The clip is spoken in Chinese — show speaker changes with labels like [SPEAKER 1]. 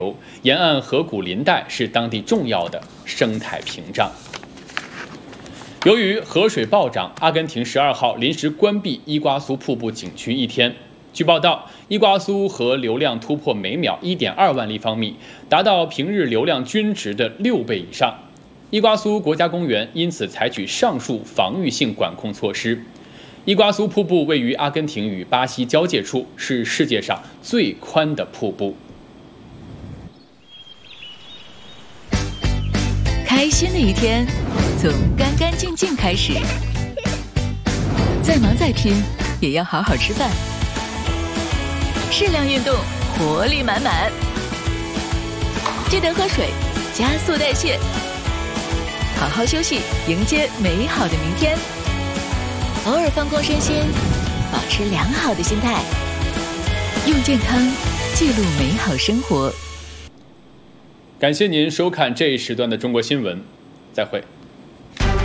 [SPEAKER 1] 沿岸河谷林带是当地重要的生态屏障。由于河水暴涨，阿根廷12号临时关闭伊瓜苏瀑布景区1天。据报道，伊瓜苏河流量突破每秒1.2万立方米，达到平日流量均值的6倍以上。伊瓜苏国家公园因此采取上述防御性管控措施。伊瓜苏瀑布位于阿根廷与巴西交界处，是世界上最宽的瀑布。
[SPEAKER 2] 开心的一天从干干净净开始，再忙再拼也要好好吃饭，适量运动，活力满满。记得喝水，加速代谢，好好休息，迎接美好的明天。偶尔放空身心，保持良好的心态，用健康记录美好生活。
[SPEAKER 1] 感谢您收看这一时段的中国新闻，再会。